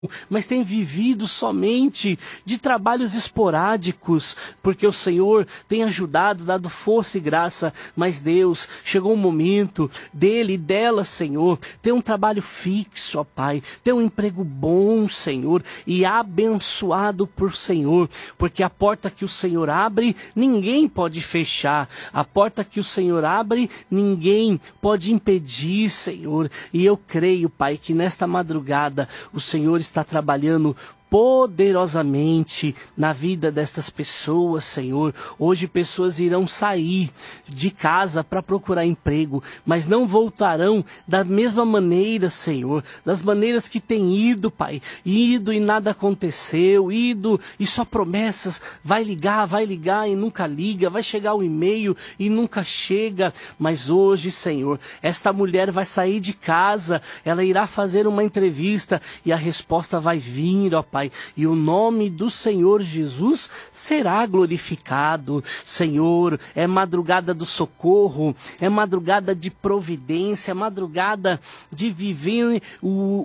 mas tem vivido somente de trabalhos esporádicos, porque o Senhor tem ajudado, dado força e graça, mas Deus, chegou o momento dele e dela, Senhor, ter um trabalho fixo, ó Pai, ter um emprego bom, Senhor, e abençoado por Senhor, porque a porta que o Senhor abre, ninguém pode fechar, a porta que o Senhor abre, ninguém pode impedir, Senhor, e eu creio, Pai, que nesta madrugada o Senhor está trabalhando poderosamente na vida destas pessoas, Senhor. Hoje pessoas irão sair de casa para procurar emprego, mas não voltarão da mesma maneira, Senhor, das maneiras que têm ido, Pai, ido e nada aconteceu, ido e só promessas, vai ligar e nunca liga, vai chegar o e-mail e nunca chega, mas hoje, Senhor, esta mulher vai sair de casa, ela irá fazer uma entrevista e a resposta vai vir, ó Pai, e o nome do Senhor Jesus será glorificado. Senhor, é madrugada do socorro, é madrugada de providência, é madrugada de viver o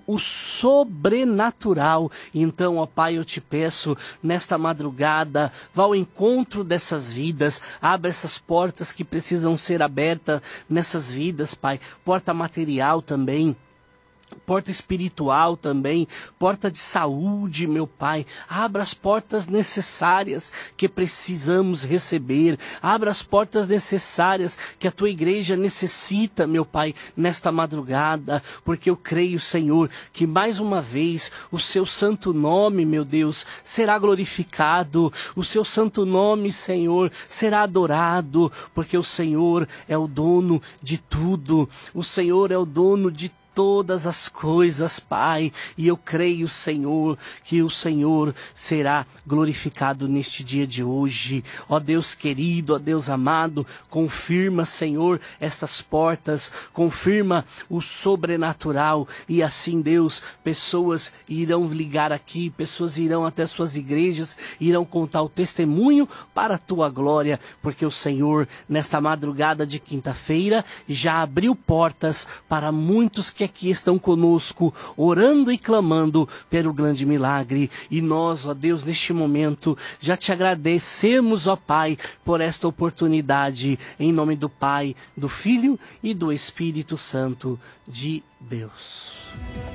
sobrenatural. Então, ó Pai, eu te peço, nesta madrugada, vá ao encontro dessas vidas, abra essas portas que precisam ser abertas nessas vidas, Pai, porta material também, porta espiritual também, porta de saúde, meu Pai. Abra as portas necessárias que precisamos receber. Abra as portas necessárias que a Tua igreja necessita, meu Pai, nesta madrugada. Porque eu creio, Senhor, que mais uma vez o Seu santo nome, meu Deus, será glorificado. O Seu santo nome, Senhor, será adorado. Porque o Senhor é o dono de tudo. O Senhor é o dono de todas as coisas, Pai, e eu creio, Senhor, que o Senhor será glorificado neste dia de hoje. Ó Deus querido, ó Deus amado, confirma, Senhor, estas portas, confirma o sobrenatural, e assim, Deus, pessoas irão ligar aqui, pessoas irão até suas igrejas, irão contar o testemunho para a Tua glória, porque o Senhor, nesta madrugada de quinta-feira, já abriu portas para muitos que aqui estão conosco, orando e clamando pelo grande milagre. E nós, ó Deus, neste momento, já te agradecemos, ó Pai, por esta oportunidade, em nome do Pai, do Filho e do Espírito Santo de Deus.